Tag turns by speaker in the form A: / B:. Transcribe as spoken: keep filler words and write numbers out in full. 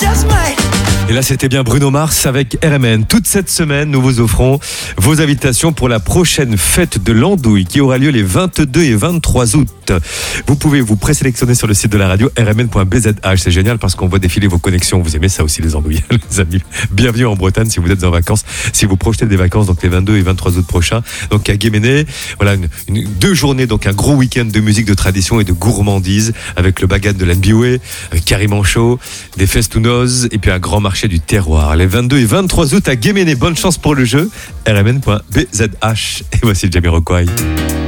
A: Et là, c'était bien Bruno Mars avec R M N. Toute cette semaine, nous vous offrons vos invitations pour la prochaine fête de l'Andouille qui aura lieu les vingt-deux et vingt-trois août. Vous pouvez vous présélectionner sur le site de la radio r m n point b z h. C'est génial parce qu'on voit défiler vos connexions. Vous aimez ça aussi, les andouilles, les amis. Bienvenue en Bretagne si vous êtes en vacances, si vous projetez des vacances, donc les vingt-deux et vingt-trois août prochains. Donc à Guéméné, voilà, une, une, deux journées, donc un gros week-end de musique de tradition et de gourmandise avec le bagat de l'Nbioué, Carrie Manchot, des festounos et puis un grand marché du terroir. Les vingt-deux et vingt-trois août à Guéméné. Bonne chance pour le jeu. r m n point b z h. Et voici Jamiroquai.